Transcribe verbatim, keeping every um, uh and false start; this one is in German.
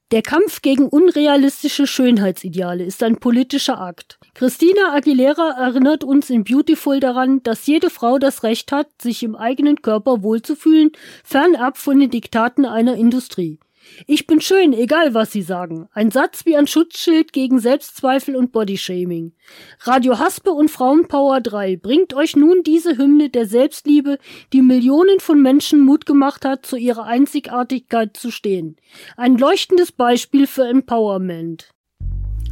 Der Kampf gegen unrealistische Schönheitsideale ist ein politischer Akt. Christina Aguilera erinnert uns in Beautiful daran, dass jede Frau das Recht hat, sich im eigenen Körper wohlzufühlen, fernab von den Diktaten einer Industrie. Ich bin schön, egal was sie sagen. Ein Satz wie ein Schutzschild gegen Selbstzweifel und Bodyshaming. Radio Haspe und Frauenpower drei bringt euch nun diese Hymne der Selbstliebe, die Millionen von Menschen Mut gemacht hat, zu ihrer Einzigartigkeit zu stehen. Ein leuchtendes Beispiel für Empowerment.